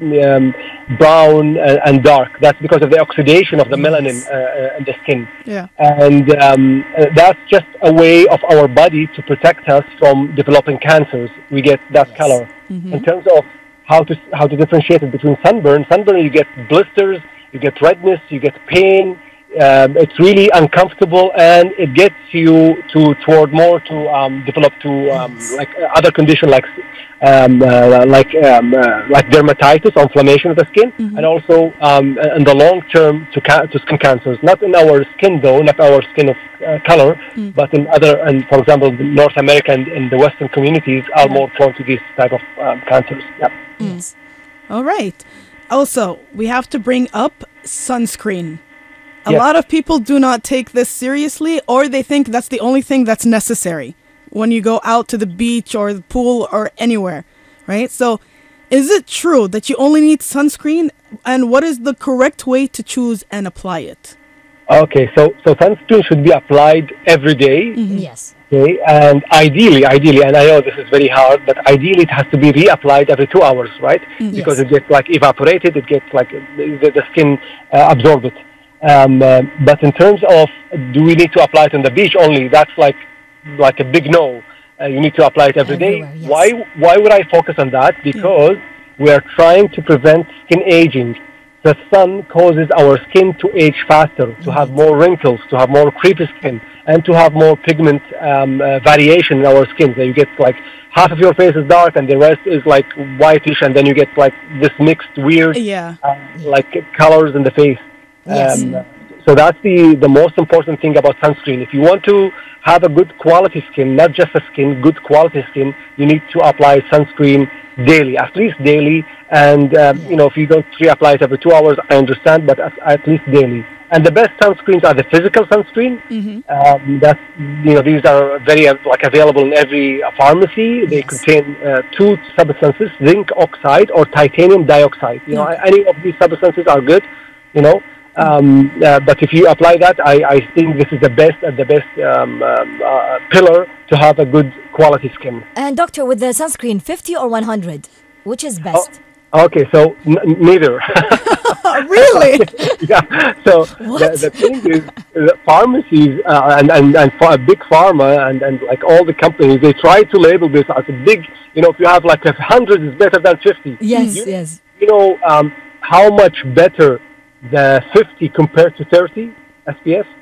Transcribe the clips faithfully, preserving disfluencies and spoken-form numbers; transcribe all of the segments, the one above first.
um, brown and, and dark. That's because of the oxidation of the melanin Yes. uh, uh, in the skin. Yeah. And um, uh, that's just a way of our body to protect us from developing cancers. We get that Yes. color. Mhm. In terms of how to how to differentiate it between sunburn, sunburn you get blisters, you get redness, you get pain. Um, it's really uncomfortable, and it gets you to toward more to um, develop to um, Yes. like uh, other condition like um, uh, like um, uh, like dermatitis, inflammation of the skin, Mhm. and also um, in the long term to ca- to skin cancers. Not in our skin though, not our skin of uh, color, Mm. but in other, and for example, North America and in the Western communities are Yeah. more prone to these type of um, cancers. Yeah. Yes. All right. Also, we have to bring up sunscreen. A Yes. lot of people do not take this seriously, or they think that's the only thing that's necessary when you go out to the beach or the pool or anywhere, right? So, is it true that you only need sunscreen, and what is the correct way to choose and apply it? Okay, so so sunscreen should be applied every day. Yes. Okay, and ideally, ideally, and I know this is very hard, but ideally it has to be reapplied every two hours, right? Because Yes. it gets like evaporated, it gets like the, the skin uh, absorb it. Um, uh, but in terms of do we need to apply it on the beach only? That's like like a big no. Uh, you need to apply it every day. Everywhere, yes. Why why would I focus on that? Because we are trying to prevent skin aging. The sun causes our skin to age faster, to have more wrinkles, to have more creepy skin, and to have more pigment um, uh, variation in our skin. So you get like half of your face is dark and the rest is like whitish, and then you get like this mixed weird Yeah. uh, like colors in the face. Yes. Um, so that's the, the most important thing about sunscreen. If you want to have a good quality skin, not just a skin, good quality skin, you need to apply sunscreen daily, at least daily. And, um, you know, if you don't reapply it every two hours, I understand, but at, at least daily. And the best sunscreens are the physical sunscreen. Mm-hmm. Um, that's, you know, these are very, uh, like, available in every uh, pharmacy. They Yes. contain uh, two substances, zinc oxide or titanium dioxide. You know, Okay. any of these substances are good, you know. Um, uh, but if you apply that, I, I think this is the best and the best um, um, uh, pillar to have a good quality skin. And doctor, with the sunscreen, fifty or one hundred, which is best? Okay, so n- neither. Really? Yeah. So the, What? the thing is, the pharmacies uh, and and and ph- big pharma and and like all the companies, they try to label this as a big. You know, if you have like a hundred, is better than fifty. Yes, You, yes. you know um, how much better the fifty compared to thirty S P F?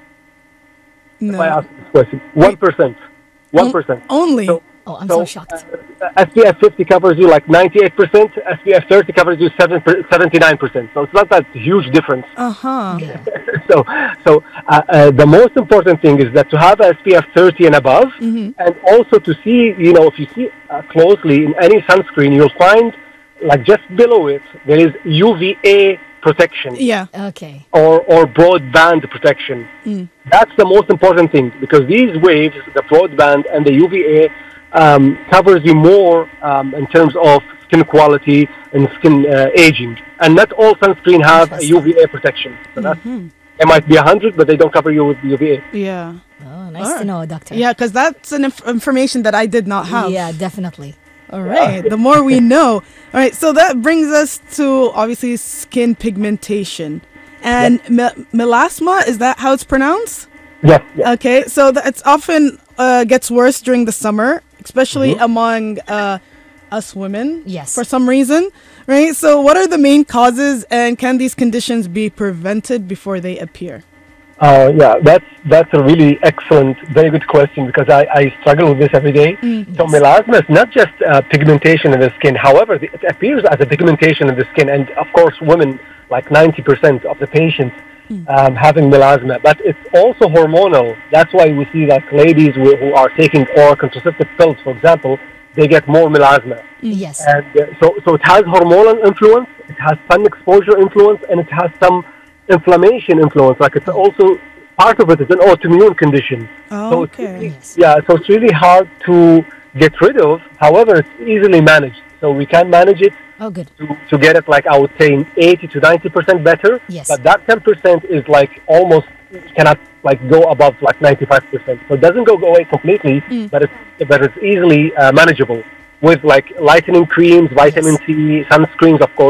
If I No. ask this question, one percent, one percent. Only. So, Oh, I'm so, so shocked. uh, S P F fifty covers you like ninety-eight percent. S P F thirty covers you seventy-nine percent. So it's not that huge difference. Uh-huh. Yeah. so, so uh, uh, the most important thing is that to have S P F thirty and above, Mhm. and also to see, you know, if you see uh, closely in any sunscreen, you'll find like just below it there is U V A protection Yeah. Okay. or or broadband protection. Mm. That's the most important thing because these waves, the broadband and the U V A, um, covers you more um, in terms of skin quality and skin uh, aging. And not all sunscreen have a U V A protection. So that's, it might be one hundred, but they don't cover you with U V A. Yeah. Oh, nice Alright. to know, doctor. Yeah, because that's an inf- information that I did not have. Yeah, definitely. All right. The more we know. All right. So that brings us to obviously skin pigmentation and me- melasma. Is that how it's pronounced? Yes. yes. Okay. So that it's often uh, gets worse during the summer, especially among uh, us women. Yes. For some reason. Right. So what are the main causes, and can these conditions be prevented before they appear? Uh, yeah, that's that's a really excellent, very good question because I, I struggle with this every day. So melasma is not just uh, pigmentation in the skin. However, the- it appears as a pigmentation in the skin, and of course, women like ninety percent of the patients um, having melasma. But it's also hormonal. That's why we see like ladies who, who are taking oral contraceptive pills, for example, they get more melasma. Yes. And uh, so, so it has hormonal influence, it has sun exposure influence, and it has some inflammation influence. Like it's also part of it is an autoimmune condition. Oh, so it's okay. really, Yes. yeah, so it's really hard to get rid of. However, it's easily managed. So we can manage it Oh, good. to, to get it like I would say eighty to ninety percent better. Yes. But that ten percent is like almost cannot like go above like ninety-five percent. So it doesn't go away completely, but it's but it's easily uh, manageable with like lightening creams, vitamin C, sunscreens, of course.